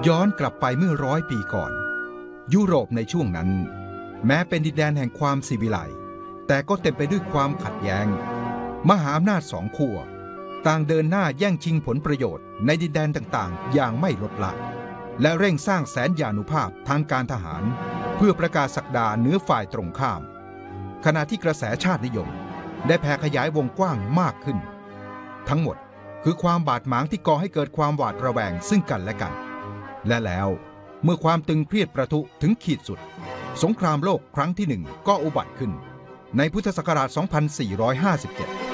ย้อนกลับไปเมื่อ100 ปีก่อนยุโรปในช่วงนั้นแม้เป็นดินแดนแห่งความศิวิไลซ์แต่ก็เต็มไปด้วยความขัดแย้งมหาอำนาจ2 ขั้วต่างเดินหน้าแย่งชิงผลประโยชน์ในดินแดนต่างๆอย่างไม่ลดละและเร่งสร้างแสนยานุภาพทางการทหารเพื่อประกาศศักดาเหนือฝ่ายตรงข้ามขณะที่กระแสชาตินิยมได้แผ่ขยายวงกว้างมากขึ้นทั้งหมดคือความบาดหมางที่ก่อให้เกิดความหวาดระแวงซึ่งกันและกันและแล้วเมื่อความตึงเครียดประทุถึงขีดสุดสงครามโลกครั้งที่ 1ก็อุบัติขึ้นในพุทธศักราช 2457